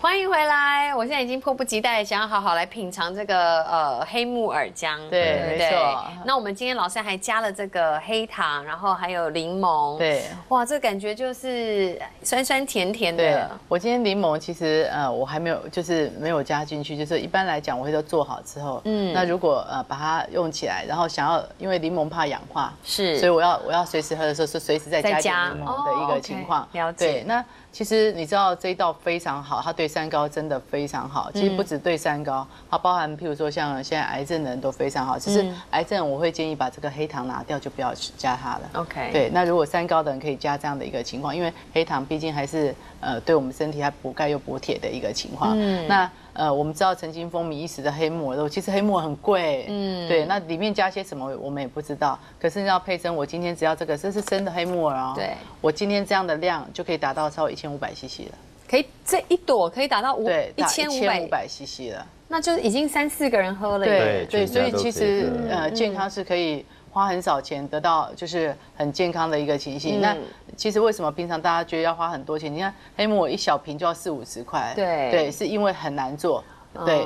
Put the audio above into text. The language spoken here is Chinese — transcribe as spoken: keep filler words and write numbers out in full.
欢迎回来！我现在已经迫不及待想要好好来品尝这个呃黑木耳浆， 对，没错。 那我们今天老师还加了这个黑糖，然后还有柠檬， 对， 哇，这感觉就是酸酸甜甜的。 对，我今天柠檬其实呃我还没有就是没有加进去，就是一般来讲我会都做好之后，嗯，那如果呃把它用起来，然后想要因为柠檬怕氧化， 是， 所以我要我要随时喝的时候是随时再加一点柠檬的一个情况。 了解。 对，那其实你知道这一道非常好，它对三高真的非常好。其实不止对三高，它包含譬如说像现在癌症的人都非常好。只是癌症我会建议把这个黑糖拿掉，就不要加它了。 OK。 对，那如果三高的人可以加这样的一个情况，因为黑糖毕竟还是呃对我们身体它补钙又补铁的一个情况。嗯。那呃我们知道曾经风靡一时的黑木耳肉，其实黑木耳很贵。嗯。对，那里面加些什么我们也不知道。可是要配生，我今天只要这个，这是生的黑木耳哦。 对。 我今天这样的量就可以达到超过一千五百 C C 了。 可以这一朵可以打到五一千五百 C C 了， 那就已经三四个人喝了。 对对，所以其实呃健康是可以花很少钱得到就是很健康的一个情形。那其实为什么平常大家觉得要花很多钱？你看黑木耳一小瓶就要四五十块， 对对，是因为很难做。对，